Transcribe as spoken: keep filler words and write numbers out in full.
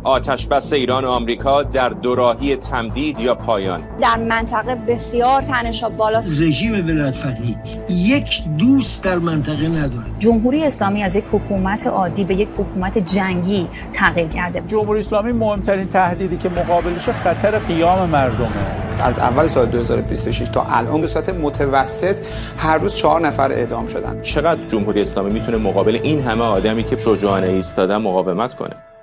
آتش بس ایران و آمریکا در دوراهی تمدید یا پایان؟ در منطقه بسیار تنش‌ها بالاست. رژیم ولایت‌فقیه یک دوست در منطقه نداره. جمهوری اسلامی از یک حکومت عادی به یک حکومت جنگی تغییر کرده. جمهوری اسلامی مهمترین تهدیدی که مقابلش خطر قیام مردمه. از اول سال دو هزار و بیست و شش تا الان به صورت متوسط هر روز چهار نفر اعدام شدن. چقدر جمهوری اسلامی میتونه مقابل این همه آدمی که شجاعانه ایستادن مقاومت کنه؟